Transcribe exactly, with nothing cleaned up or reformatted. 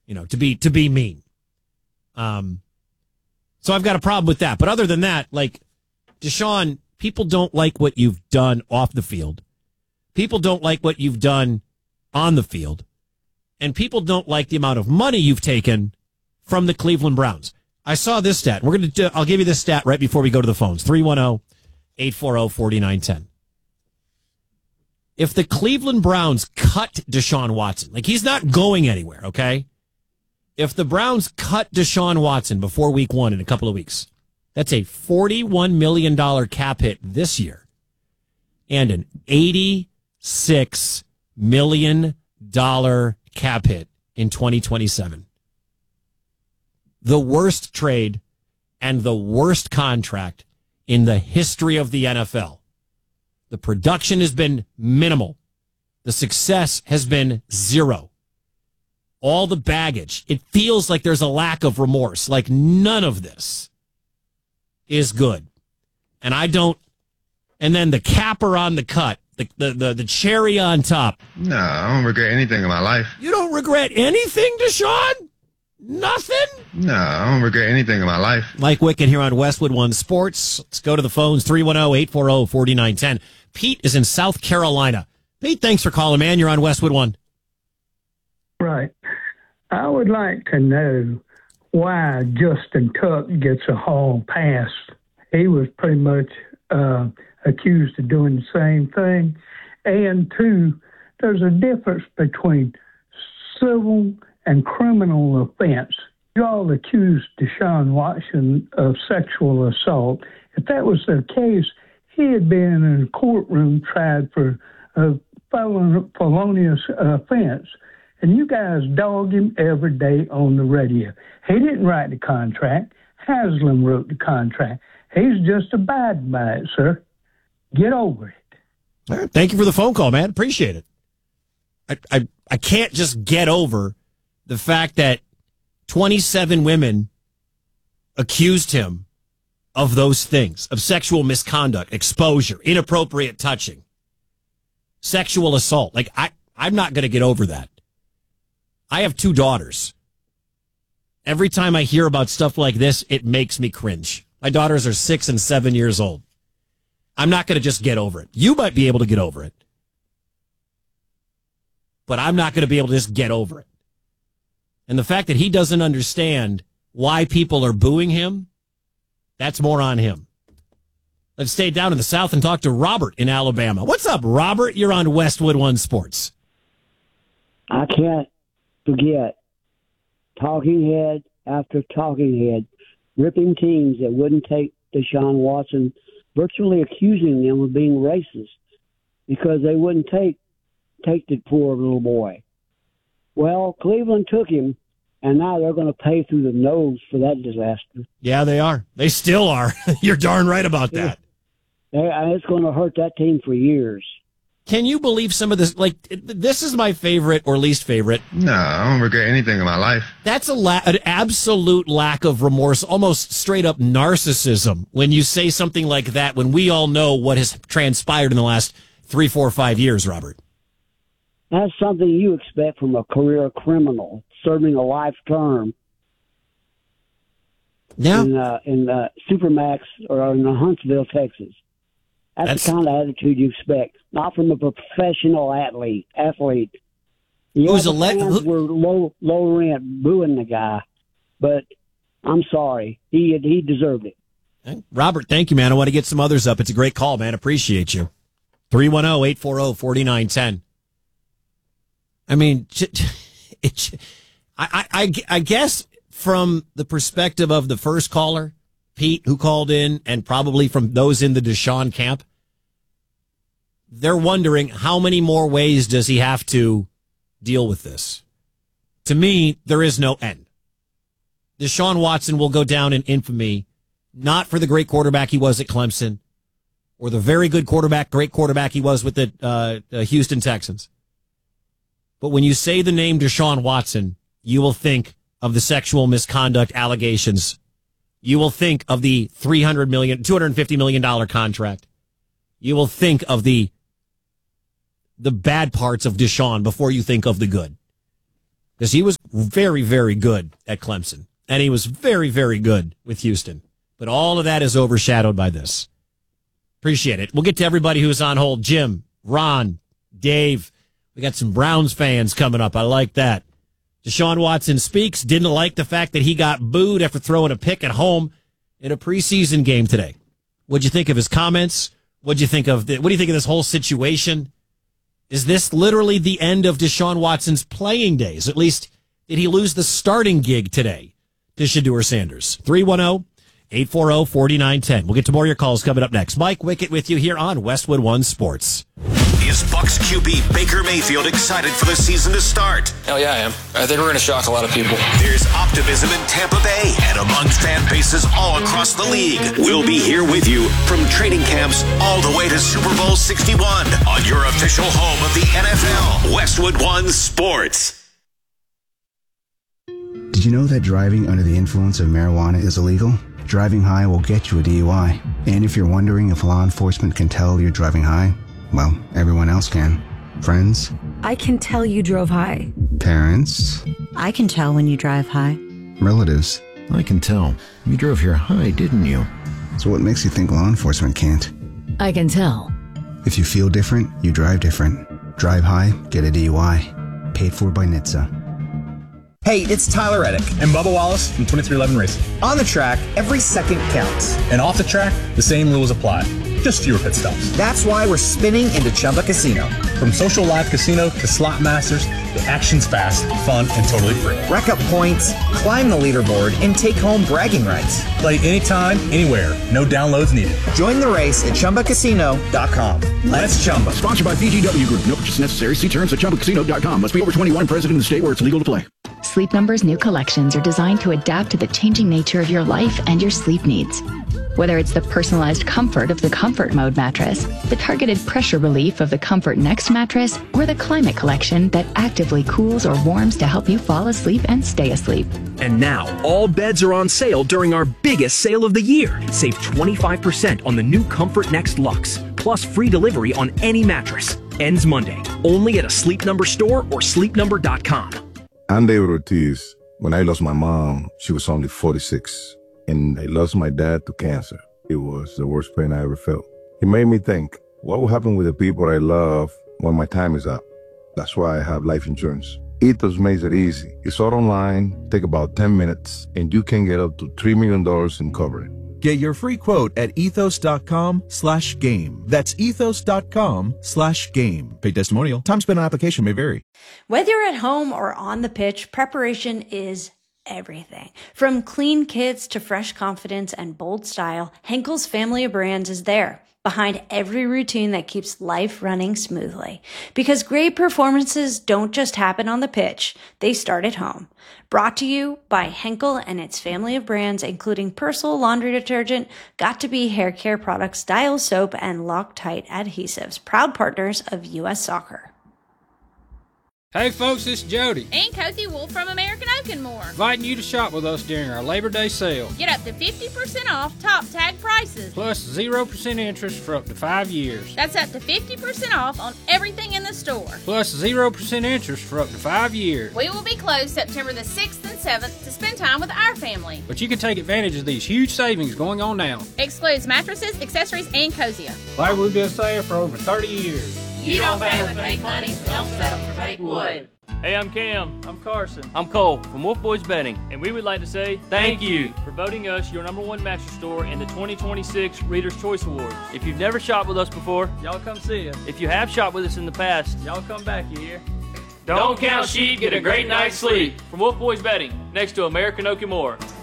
you know, to be to be mean. Um, so I've got a problem with that. But other than that, like, Deshaun, people don't like what you've done off the field. People don't like what you've done on the field. And people don't like the amount of money you've taken from the Cleveland Browns. I saw this stat. We're going to I'll give you this stat right before we go to the phones. three one zero, eight four zero, four nine one zero. If the Cleveland Browns cut Deshaun Watson, like he's not going anywhere, okay? If the Browns cut Deshaun Watson before week one in a couple of weeks, that's a forty-one million dollars cap hit this year and an eighty-six million dollars cap hit in twenty twenty-seven. The worst trade and the worst contract in the history of the N F L. The production has been minimal. The success has been zero. All the baggage. It feels like there's a lack of remorse. Like none of this is good. And I don't. And then the capper on the cut, the, the, the, the cherry on top. No, I don't regret anything in my life. You don't regret anything, Deshaun? Nothing? No, I don't regret anything in my life. Mike Wickett here on Westwood One Sports. Let's go to the phones, three one zero, eight four zero, four nine one zero. Pete is in South Carolina. Pete, thanks for calling, man. You're on Westwood One. Right. I would like to know why Justin Tuck gets a hall pass. He was pretty much uh, accused of doing the same thing. And two, there's a difference between civil and criminal offense. You all accused Deshaun Watson of sexual assault. If that was the case, he had been in a courtroom tried for a felonious offense. And you guys dog him every day on the radio. He didn't write the contract. Haslam wrote the contract. He's just abiding by it, sir. Get over it. All right. Thank you for the phone call, man. Appreciate it. I, I, I can't just get over the fact that twenty-seven women accused him of those things, of sexual misconduct, exposure, inappropriate touching, sexual assault. Like, I, I'm not going to get over that. I have two daughters. Every time I hear about stuff like this, it makes me cringe. My daughters are six and seven years old. I'm not going to just get over it. You might be able to get over it. But I'm not going to be able to just get over it. And the fact that he doesn't understand why people are booing him, that's more on him. Let's stay down in the South and talk to Robert in Alabama. What's up, Robert? You're on Westwood One Sports. I can't forget talking head after talking head, ripping teams that wouldn't take Deshaun Watson, virtually accusing them of being racist because they wouldn't take take the poor little boy. Well, Cleveland took him, and now they're going to pay through the nose for that disaster. Yeah, they are. They still are. You're darn right about that. Yeah, it's going to hurt that team for years. Can you believe some of this? Like, this is my favorite or least favorite. No, I don't regret anything in my life. That's a la- an absolute lack of remorse, almost straight up narcissism when you say something like that when we all know what has transpired in the last three, four, five years, Robert. That's something you expect from a career criminal serving a life term. Yeah. In, uh, in uh, Supermax or in Huntsville, Texas. That's, That's the kind of attitude you expect, not from a professional athlete. Athlete. Yeah, who's the a le- fans who- were low, low rent booing the guy, but I'm sorry, he he deserved it. Okay. Robert, thank you, man. I want to get some others up. It's a great call, man. Appreciate you. three one zero, eight four zero, four nine one zero. I mean, it, I, I, I guess from the perspective of the first caller, Pete, who called in, and probably from those in the Deshaun camp, they're wondering how many more ways does he have to deal with this? To me, there is no end. Deshaun Watson will go down in infamy, not for the great quarterback he was at Clemson, or the very good quarterback, great quarterback he was with the uh, uh, Houston Texans. But when you say the name Deshaun Watson, you will think of the sexual misconduct allegations. You will think of the three hundred million dollars, two hundred fifty million dollars contract. You will think of the the bad parts of Deshaun before you think of the good. Because he was very, very good at Clemson. And he was very, very good with Houston. But all of that is overshadowed by this. Appreciate it. We'll get to everybody who's on hold. Jim, Ron, Dave. We got some Browns fans coming up. I like that. Deshaun Watson speaks. Didn't like the fact that he got booed after throwing a pick at home in a preseason game today. What'd you think of his comments? What'd you think of the, what do you think of this whole situation? Is this literally the end of Deshaun Watson's playing days? At least, did he lose the starting gig today to Shedeur Sanders? three one zero, eight four zero, four nine one zero. We'll get to more of your calls coming up next. Mike Wickett with you here on Westwood One Sports. Is Bucs Q B Baker Mayfield excited for the season to start? Hell yeah, I am. I think we're going to shock a lot of people. There's optimism in Tampa Bay and amongst fan bases all across the league. We'll be here with you from training camps all the way to Super Bowl sixty-one on your official home of the N F L, Westwood One Sports. Did you know that driving under the influence of marijuana is illegal? Driving high will get you a D U I. And if you're wondering if law enforcement can tell you're driving high, well, everyone else can. Friends? I can tell you drove high. Parents? I can tell when you drive high. Relatives? I can tell. You drove here high, didn't you? So what makes you think law enforcement can't? I can tell. If you feel different, you drive different. Drive high, get a D U I. Paid for by N H T S A. Hey, it's Tyler Reddick and Bubba Wallace from twenty-three eleven Racing. On the track, every second counts. And off the track, the same rules apply. Just fewer pit stops. That's why we're spinning into Chumba Casino. From social live casino to slot masters, the action's fast, fun, and totally free. Rack up points, climb the leaderboard, and take home bragging rights. Play anytime, anywhere. No downloads needed. Join the race at Chumba Casino dot com. Let's Chumba. Sponsored by B G W Group. No purchase necessary. See terms at Chumba Casino dot com. Must be over twenty-one and present in the state where it's legal to play. Sleep Number's new collections are designed to adapt to the changing nature of your life and your sleep needs. Whether it's the personalized comfort of the Comfort Mode mattress, the targeted pressure relief of the Comfort Next mattress, or the Climate Collection that actively cools or warms to help you fall asleep and stay asleep. And now, all beds are on sale during our biggest sale of the year. Save twenty-five percent on the new Comfort Next Luxe, plus free delivery on any mattress. Ends Monday, only at a Sleep Number store or sleep number dot com. I'm David Ortiz. When I lost my mom, she was only forty-six. And I lost my dad to cancer. It was the worst pain I ever felt. It made me think, what will happen with the people I love when my time is up? That's why I have life insurance. Ethos makes it easy. It's all online, take about ten minutes, and you can get up to three million dollars in coverage. Get your free quote at ethos.com slash game. That's ethos.com slash game. Paid testimonial. Time spent on application may vary. Whether you're at home or on the pitch, preparation is everything. From clean kits to fresh confidence and bold style, Henkel's family of brands is there, behind every routine that keeps life running smoothly. Because great performances don't just happen on the pitch, they start at home. Brought to you by Henkel and its family of brands, including Persil laundry detergent, Got2b hair care products, Dial soap, and Loctite adhesives, proud partners of U S Soccer. Hey folks, it's Jody and Cody Wolf from American Oak and More, inviting you to shop with us during our Labor Day sale. Get up to fifty percent off top tag prices, plus zero percent interest for up to five years. That's up to fifty percent off on everything in the store, plus zero percent interest for up to five years. We will be closed September the sixth and seventh to spend time with our family, but you can take advantage of these huge savings going on now. Excludes mattresses, accessories, and Cosia. Like we've been saying for over thirty years. You don't pay with fake money, so don't settle for fake wood. Hey, I'm Cam. I'm Carson. I'm Cole from Wolf Boys Betting. And we would like to say thank you for voting us your number one mattress store in the twenty twenty-six Reader's Choice Awards. If you've never shopped with us before, y'all come see us. If you have shopped with us in the past, y'all come back, you hear? Don't, don't count sheep, get a great night's sleep. From Wolf Boys Betting, next to American Oak and More.